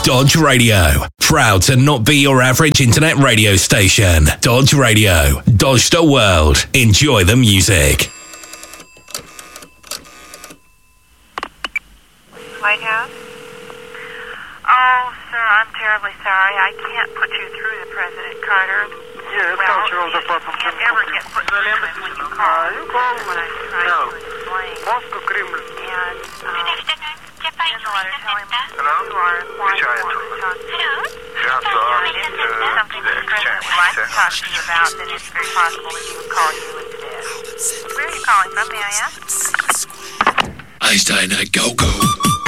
Dodge Radio. Proud to not be your average internet radio station. Dodge Radio. Dodge the world. Enjoy the music. White House? Oh, sir, I'm terribly sorry. I can't put you through to President Carter. Yes, cultural department. You can't ever get put through to him when you call. You call What I'm trying to explain. Moscow Kremlin. And, in the letter, tell him Hello? you are wanting to talk to you. If there's something that the President would like to talk to you about, then it's very possible that he would call you instead. Where are you calling from, may I ask? Einstein, go, go.